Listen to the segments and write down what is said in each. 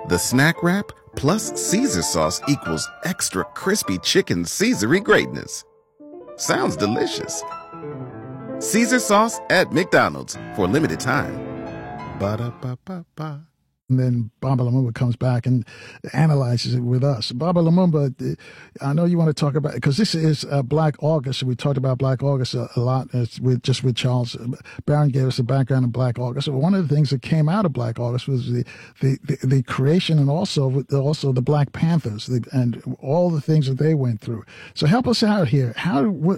The snack wrap plus Caesar sauce equals extra crispy chicken Caesary greatness. Sounds delicious. Caesar sauce at McDonald's for a limited time. Ba-da-ba-ba-ba. And then Baba Lumumba comes back and analyzes it with us. Baba Lumumba, I know you want to talk about, because this is Black August. We talked about Black August a lot with Charles Barron gave us a background of Black August. So one of the things that came out of Black August was the creation and also the Black Panthers and all the things that they went through. So help us out here. How was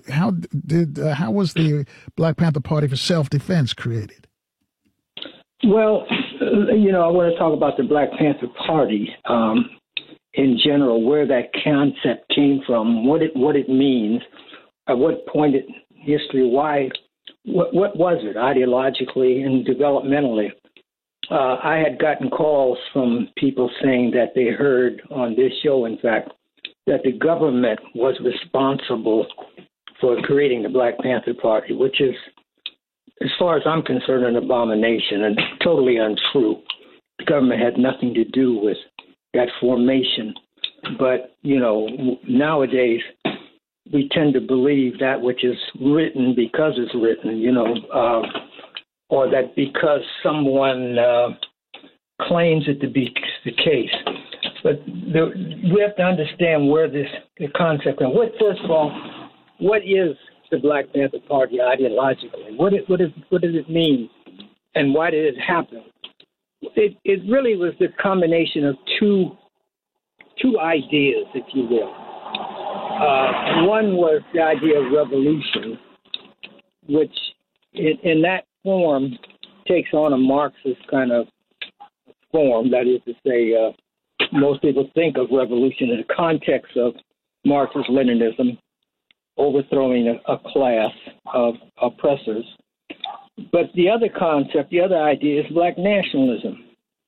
the Black Panther Party for Self-Defense created? Well, I want to talk about the Black Panther Party in general, where that concept came from, what it means, at what point in history, why, what was it ideologically and developmentally. I had gotten calls from people saying that they heard on this show, in fact, that the government was responsible for creating the Black Panther Party, which is, as far as I'm concerned, an abomination and totally untrue. The government had nothing to do with that formation. But, nowadays we tend to believe that which is written because it's written, or that because someone claims it to be the case. But we have to understand where the concept comes. First of all, what is the Black Panther Party ideologically? What does it mean, and why did it happen? It really was the combination of two ideas, if you will. One was the idea of revolution, which in that form takes on a Marxist kind of form. That is to say, most people think of revolution in the context of Marxist-Leninism, overthrowing a class of oppressors. But the other concept, the other idea is Black nationalism.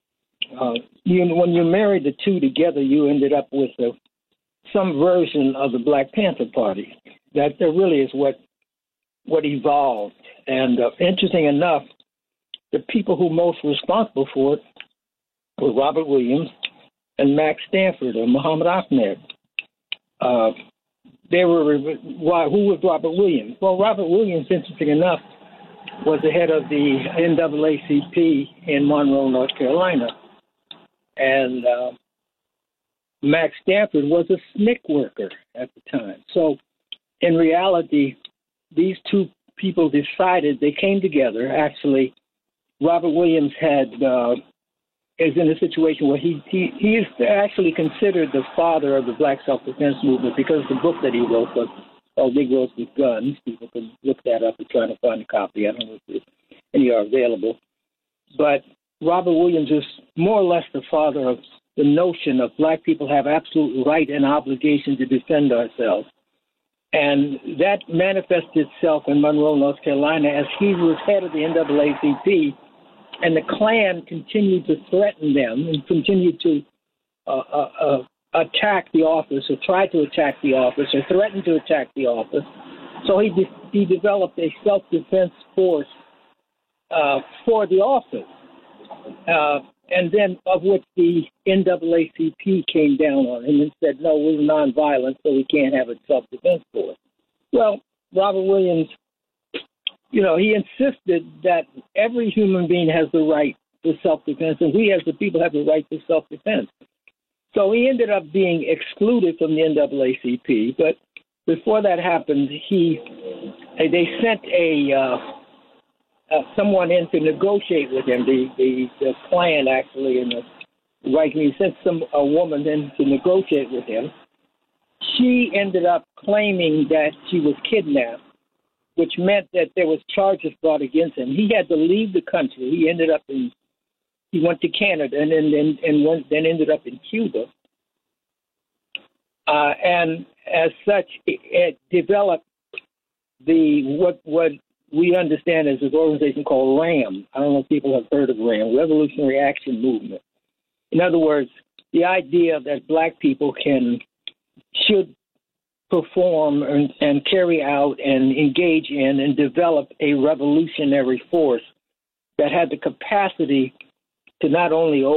When you married the two together, you ended up with some version of the Black Panther Party. That really is what evolved. And interesting enough, the people who most were responsible for it were Robert Williams and Max Stanford or Muhammad Ahmed. Who was Robert Williams? Well, Robert Williams, interesting enough, was the head of the NAACP in Monroe, North Carolina. And Max Stanford was a SNCC worker at the time. So in reality, these two people decided, they came together. Actually, Robert Williams is in a situation where he is actually considered the father of the Black self-defense movement because the book that he wrote was called Negroes with Guns. People can look that up and try to find a copy. I don't know if any are available. But Robert Williams is more or less the father of the notion of Black people have absolute right and obligation to defend ourselves. And that manifested itself in Monroe, North Carolina, as he was head of the NAACP. And the Klan continued to threaten them and continued to attack the office or try to attack the office or threaten to attack the office. So he developed a self-defense force for the office, and then of which the NAACP came down on him and said, no, we're nonviolent, so we can't have a self-defense force. Well, Robert Williams, he insisted that every human being has the right to self-defense, and we as the people have the right to self-defense. So he ended up being excluded from the NAACP. But before that happened, they sent someone in to negotiate with him. The Klan actually, and the right wing sent a woman in to negotiate with him. She ended up claiming that she was kidnapped, which meant that there was charges brought against him. He had to leave the country. He went to Canada and then ended up in Cuba. And as such, it developed what we understand as this organization called RAM. I don't know if people have heard of RAM, Revolutionary Action Movement. In other words, the idea that Black people should perform and carry out and engage in and develop a revolutionary force that had the capacity to not only